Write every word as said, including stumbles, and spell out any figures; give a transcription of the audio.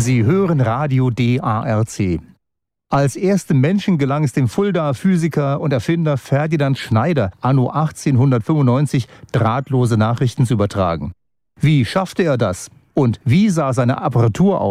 Sie hören Radio D A R C. Als ersten Menschen gelang es dem Fuldaer Physiker und Erfinder Ferdinand Schneider anno achtzehnhundertfünfundneunzig drahtlose Nachrichten zu übertragen. Wie schaffte er das? Und wie sah seine Apparatur aus?